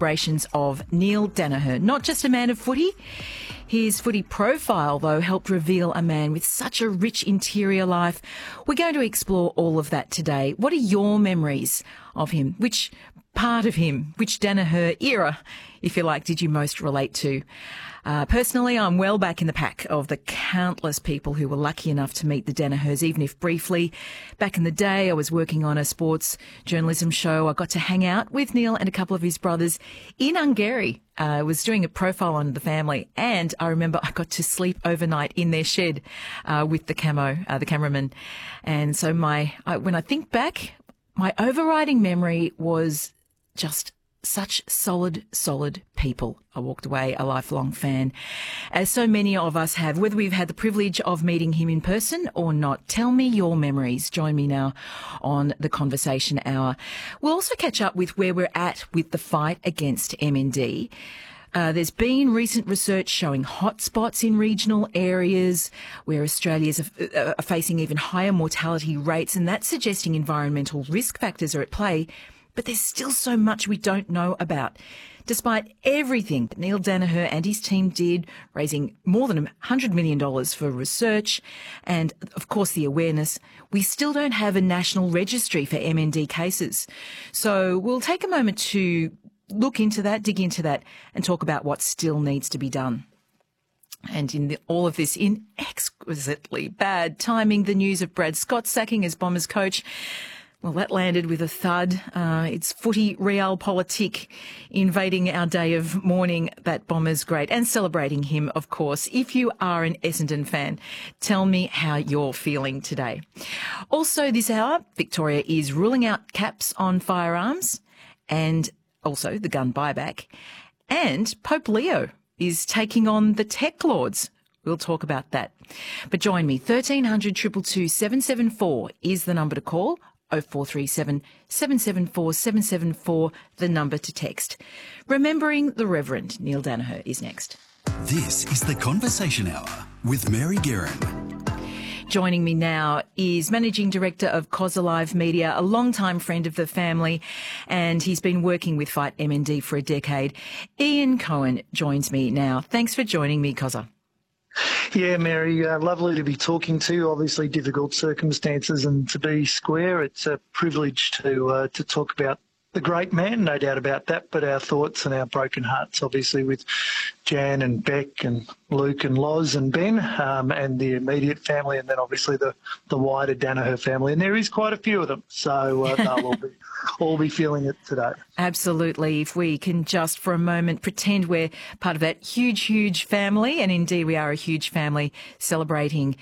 celebrations of Neil Daniher. Not just a man of footy. His footy profile, though, helped reveal a man with such a rich interior life. We're going to explore all of that today. What are your memories of him? Which part of him, which Daniher era, if you like, did you most relate to? Personally, I'm well back in the pack of the countless people who were lucky enough to meet the Danihers, even if briefly. Back in the day, I was working on a sports journalism show. I got to hang out with Neil and a couple of his brothers in Ungary. I was doing a profile on the family, and I remember I got to sleep overnight in their shed with the cameraman. And so when I think back, my overriding memory was just such solid people. I walked away a lifelong fan, as so many of us have, whether we've had the privilege of meeting him in person or not. Tell me your memories. Join me now on the Conversation Hour. We'll also catch up with where we're at with the fight against MND. There's been recent research showing hotspots in regional areas where Australians are facing even higher mortality rates, and that's suggesting environmental risk factors are at play. But there's still so much we don't know about. Despite everything that Neil Daniher and his team did, raising more than $100 million for research and, of course, the awareness, we still don't have a national registry for MND cases. So we'll take a moment to look into that, dig into that, and talk about what still needs to be done. And in all of this, in exquisitely bad timing, the news of Brad Scott sacking as Bombers coach, well, that landed with a thud. It's footy realpolitik invading our day of mourning that Bombers great and celebrating him, of course. If you are an Essendon fan, tell me how you're feeling today. Also this hour, Victoria is ruling out caps on firearms and also the gun buyback. And Pope Leo is taking on the tech lords. We'll talk about that. But join me. 1300 222 774 is the number to call. 0437 774 774, the number to text. Remembering the Reverend Neil Daniher is next. This is the Conversation Hour with Mary Guerin. Joining me now is Managing Director of COS Alive Media, a long-time friend of the family, and he's been working with Fight MND for a decade. Ian Cohen joins me now. Thanks for joining me, COSA. Yeah, Mary, lovely to be talking to you. Obviously difficult circumstances, and to be square, it's a privilege to talk about the great man, no doubt about that, but our thoughts and our broken hearts, obviously, with Jan and Beck and Luke and Loz and Ben and the immediate family, and then obviously the wider Daniher family. And there is quite a few of them, so they'll all be feeling it today. Absolutely. If we can just for a moment pretend we're part of that huge family, and indeed we are a huge family, celebrating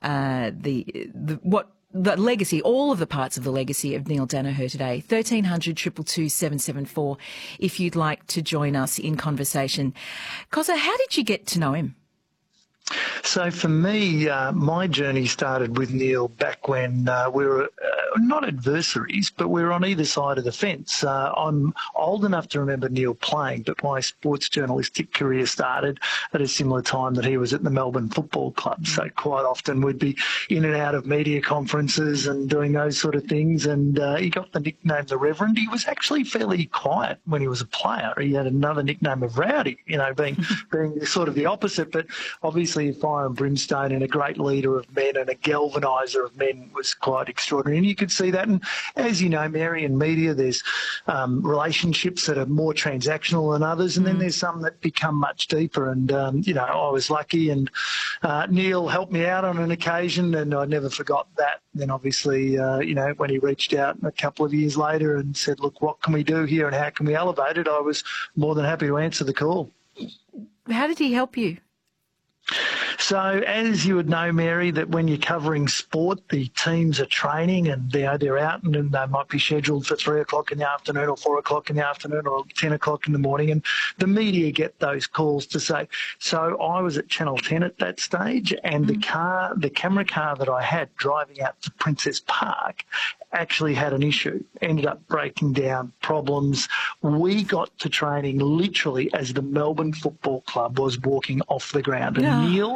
the legacy, all of the parts of the legacy of Neil Daniher today. 1300 222 774 if you'd like to join us in conversation. COSA, how did you get to know him? So for me, my journey started with Neil back when we were not adversaries, but we were on either side of the fence. I'm old enough to remember Neil playing, but my sports journalistic career started at a similar time that he was at the Melbourne Football Club. So quite often we'd be in and out of media conferences and doing those sort of things. And he got the nickname The Reverend. He was actually fairly quiet when he was a player. He had another nickname of Rowdy, being sort of the opposite. But obviously fire and brimstone and a great leader of men and a galvaniser of men was quite extraordinary. And you could see that. And as you know, Mary, in media, there's relationships that are more transactional than others, and then there's some that become much deeper. And, I was lucky, and Neil helped me out on an occasion, and I never forgot that. Then obviously, when he reached out a couple of years later and said, look, what can we do here and how can we elevate it? I was more than happy to answer the call. How did he help you? So as you would know, Mary, that when you're covering sport, the teams are training and they're out and they might be scheduled for 3 o'clock in the afternoon or 4 o'clock in the afternoon or 10 o'clock in the morning. And the media get those calls to say, so I was at Channel 10 at that stage, and the camera car that I had driving out to Princess Park actually had an issue, ended up breaking down, problems. We got to training literally as the Melbourne Football Club was walking off the ground. And Neil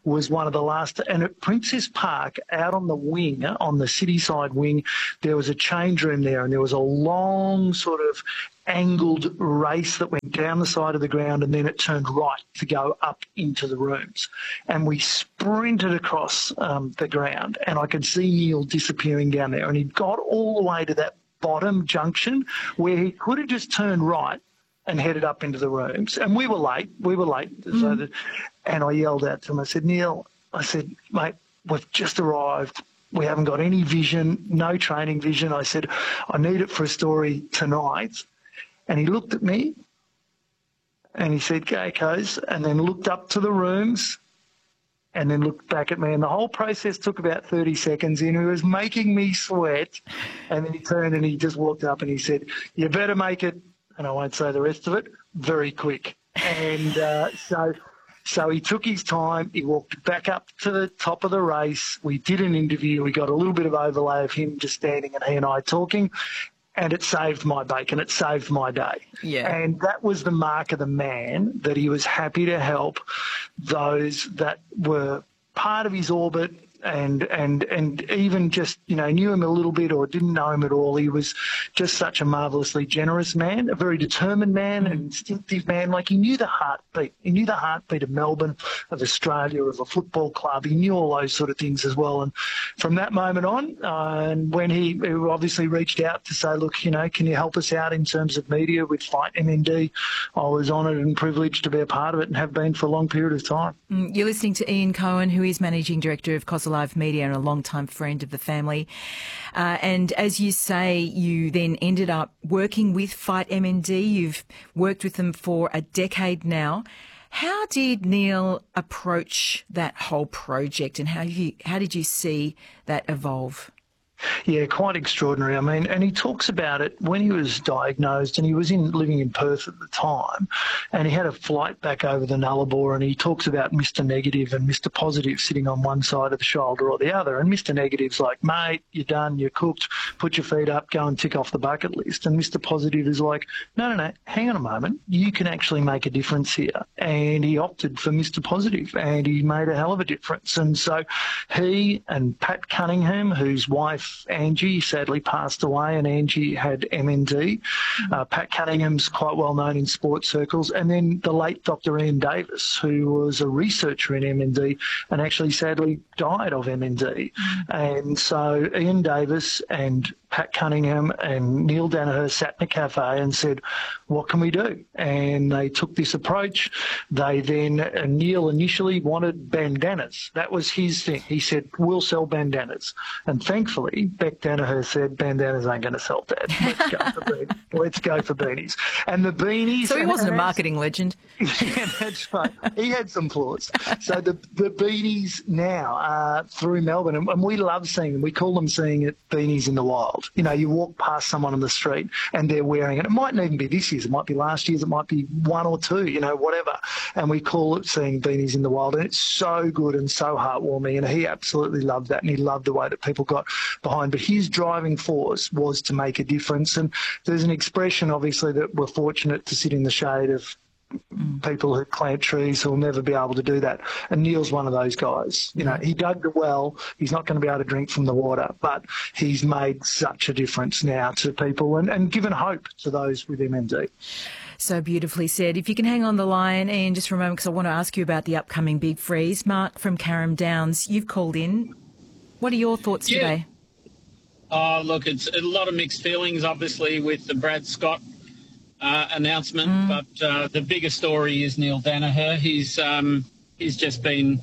was one of the last. And at Princess Park, out on the wing, on the city side wing, there was a change room there, and there was a long sort of angled race that went down the side of the ground, and then it turned right to go up into the rooms. And we sprinted across the ground, and I could see Neil disappearing down there. And he got all the way to that bottom junction where he could have just turned right and headed up into the rooms. And we were late. So and I yelled out to him, I said, Neil, I said, mate, we've just arrived. We haven't got any vision, no training vision. I said, I need it for a story tonight. And he looked at me and he said, "Okay, Coz," and then looked up to the rooms and then looked back at me. And the whole process took about 30 seconds, and he was making me sweat. And then he turned and he just walked up and he said, "You better make it," and I won't say the rest of it, "very quick." And so he took his time. He walked back up to the top of the race. We did an interview. We got a little bit of overlay of him just standing and he and I talking. And it saved my bacon. It saved my day. Yeah. And that was the mark of the man, that he was happy to help those that were part of his orbit and even just, knew him a little bit or didn't know him at all. He was just such a marvellously generous man, a very determined man, an instinctive man. Like, he knew the heartbeat. He knew the heartbeat of Melbourne, of Australia, of a football club. He knew all those sort of things as well. And from that moment on, and when he obviously reached out to say, look, can you help us out in terms of media with Fight MND, I was honoured and privileged to be a part of it and have been for a long period of time. You're listening to Ian Cohen, who is Managing Director of Koz Alive Media and a long-time friend of the family. And as you say, you then ended up working with Fight MND. You've worked with them for a decade now. How did Neil approach that whole project, and how did you see that evolve? Yeah, quite extraordinary. I mean, and he talks about it when he was diagnosed, and he was living in Perth at the time, and he had a flight back over the Nullarbor, and he talks about Mr. Negative and Mr. Positive sitting on one side of the shoulder or the other. And Mr. Negative's like, "Mate, you're done, you're cooked, put your feet up, go and tick off the bucket list." And Mr. Positive is like, no, hang on a moment, you can actually make a difference here. And he opted for Mr. Positive, and he made a hell of a difference. And so he and Pat Cunningham, whose wife Angie sadly passed away, and Angie had MND. Pat Cunningham's quite well known in sports circles. And then the late Dr. Ian Davis, who was a researcher in MND and actually sadly died of MND. And so Ian Davis and Pat Cunningham and Neil Danaher sat in a cafe and said, what can we do? And they took this approach. They then, Neil initially wanted bandanas. That was his thing. He said, we'll sell bandanas. And thankfully, Beck Danaher said, bandanas ain't going to sell, Dad. Let's go for beanies. And the beanies... So he wasn't a marketing legend. Yeah, that's right. He had some flaws. So the beanies now are through Melbourne, and we love seeing them. We call them seeing it beanies in the wild. You walk past someone on the street and they're wearing it. It mightn't even be this year's. It might be last year's. It might be one or two, whatever. And we call it seeing beanies in the wild. And it's so good and so heartwarming. And he absolutely loved that. And he loved the way that people got behind. But his driving force was to make a difference. And there's an expression, obviously, that we're fortunate to sit in the shade of people who plant trees who will never be able to do that. And Neil's one of those guys. He dug the well. He's not going to be able to drink from the water, but he's made such a difference now to people and given hope to those with MND. So beautifully said. If you can hang on the line, Ian, just for a moment, because I want to ask you about the upcoming Big Freeze. Mark from Carrum Downs, you've called in. What are your thoughts today? Look, it's a lot of mixed feelings, obviously, with the Brad Scott announcement, but the bigger story is Neil Danaher. He's just been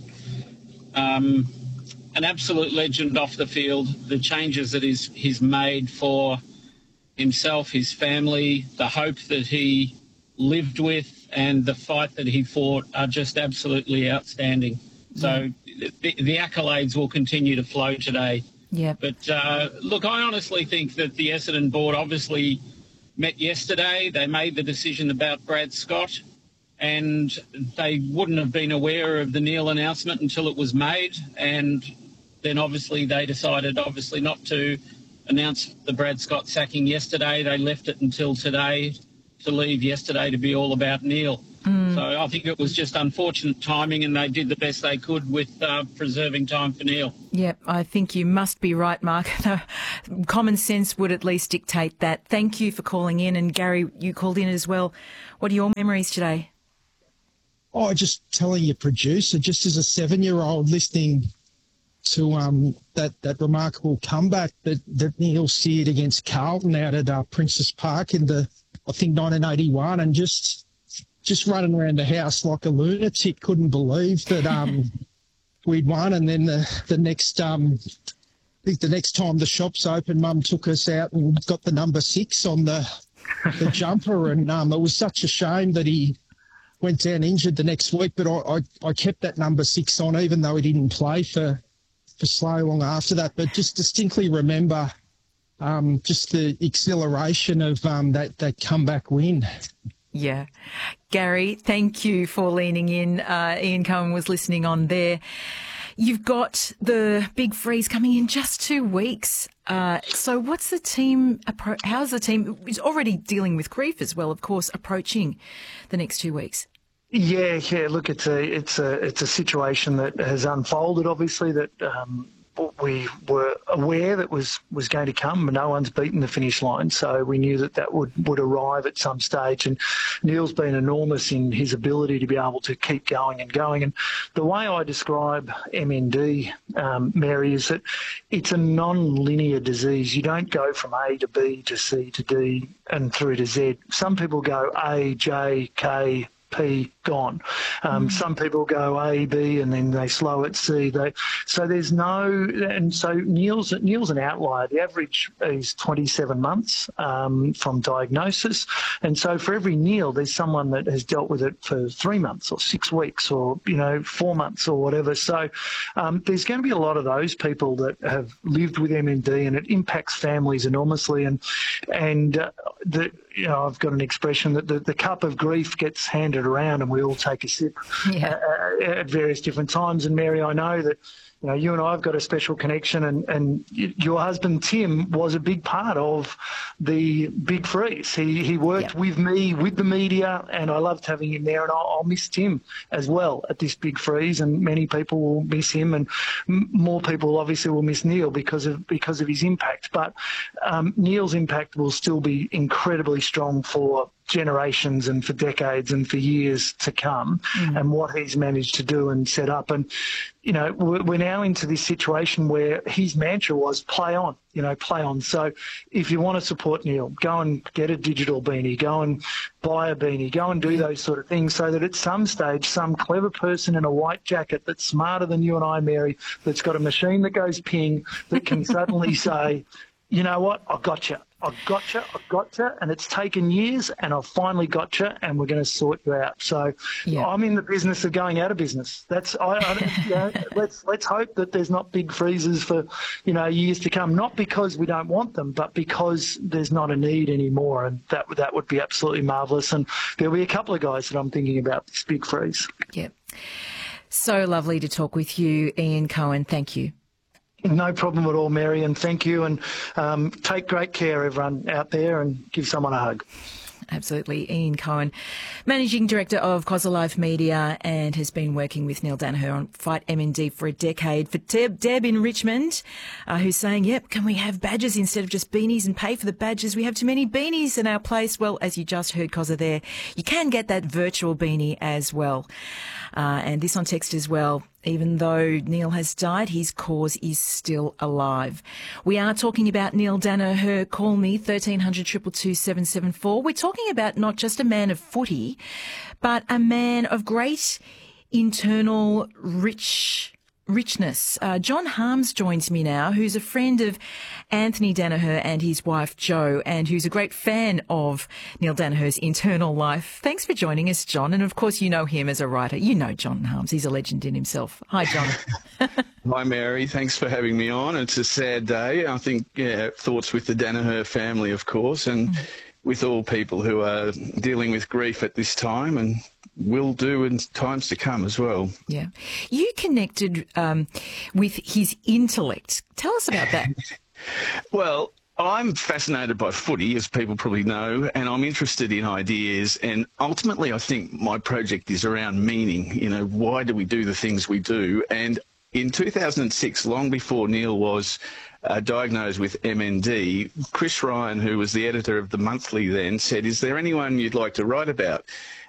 an absolute legend off the field. The changes that he's made for himself, his family, the hope that he lived with, and the fight that he fought are just absolutely outstanding. So the accolades will continue to flow today. Yeah. But look, I honestly think that the Essendon board obviously met yesterday. They made the decision about Brad Scott, and they wouldn't have been aware of the Neil announcement until it was made. And then obviously they decided not to announce the Brad Scott sacking yesterday. They left it until today to leave yesterday to be all about Neil. So I think it was just unfortunate timing, and they did the best they could with preserving time for Neil. Yep, I think you must be right, Mark. Common sense would at least dictate that. Thank you for calling in. And Gary, you called in as well. What are your memories today? Oh, just telling your producer, just as a 7-year-old listening to that remarkable comeback that Neil steered against Carlton out at Princess Park in I think 1981, and just running around the house like a lunatic, couldn't believe that we'd won. And then the next I think the next time the shops opened, Mum took us out and got the number 6 on the jumper, and it was such a shame that he went down injured the next week. But I kept that number 6 on, even though he didn't play for so long after that. But just distinctly remember just the exhilaration of that comeback win. Yeah. Gary, thank you for leaning in. Ian Cohen was listening on there. You've got the big freeze coming in just 2 weeks. So what's the team, how's the team, is already dealing with grief as well, of course, approaching the next 2 weeks? Yeah. Look, it's a situation that has unfolded. Obviously, that we were aware that was going to come. No one's beaten the finish line, so we knew that would arrive at some stage. And Neil's been enormous in his ability to be able to keep going and going. And the way I describe MND, Mary, is that it's a non-linear disease. You don't go from A to B to C to D and through to Z. Some people go A, J, K, P, gone. Some people go A, B, and then they slow at C. So there's no, and so Neil's an outlier. The average is 27 months from diagnosis, and so for every Neil, there's someone that has dealt with it for 3 months or 6 weeks or 4 months or whatever. So there's going to be a lot of those people that have lived with MND, and it impacts families enormously. And I've got an expression that the cup of grief gets handed around, and we all take a sip at various different times. And Mary, I know that you and I have got a special connection, and your husband Tim was a big part of the big freeze. He worked with me, with the media, and I loved having him there. And I'll miss Tim as well at this big freeze, and many people will miss him, and more people obviously will miss Neil because of his impact. But Neil's impact will still be incredibly strong for generations and for decades and for years to come, and what he's managed to do and set up. And we're now into this situation where his mantra was play on, play on. So if you want to support Neil, go and get a digital beanie, go and buy a beanie, go and do those sort of things, so that at some stage some clever person in a white jacket that's smarter than you and I, Mary, that's got a machine that goes ping, that can suddenly say, you know what, I got you, and it's taken years, and I've finally got you, and we're going to sort you out. So I'm in the business of going out of business. Let's hope that there's not big freezes for years to come. Not because we don't want them, but because there's not a need anymore, and that would be absolutely marvellous. And there'll be a couple of guys that I'm thinking about this big freeze. Yep. So lovely to talk with you, Ian Cohen. Thank you. No problem at all, Mary, and thank you. And take great care, everyone out there, and give someone a hug. Absolutely. Ian Cohen, Managing Director of Cos Alive Media, and has been working with Neil Danaher on Fight MND for a decade. For Deb in Richmond, who's saying, can we have badges instead of just beanies and pay for the badges? We have too many beanies in our place. Well, as you just heard Cosa there, you can get that virtual beanie as well. And this on text as well. Even though Neil has died, his cause is still alive. We are talking about Neil Danaher. Call me, 1300 222 774. We're talking about not just a man of footy, but a man of great internal richness. John Harms joins me now, who's a friend of Anthony Danaher and his wife Jo, and who's a great fan of Neil Danaher's internal life. Thanks for joining us, John. And of course, you know him as a writer. You know John Harms. He's a legend in himself. Hi, John. Hi, Mary. Thanks for having me on. It's a sad day. I think, thoughts with the Danaher family, of course, and with all people who are dealing with grief at this time, and will do in times to come as well. Yeah. You connected with his intellect. Tell us about that. Well, I'm fascinated by footy, as people probably know, and I'm interested in ideas. And ultimately, I think my project is around meaning. You know, why do we do the things we do? And in 2006, long before Neil was diagnosed with MND, Chris Ryan, who was the editor of The Monthly then, said, "Is there anyone you'd like to write about?"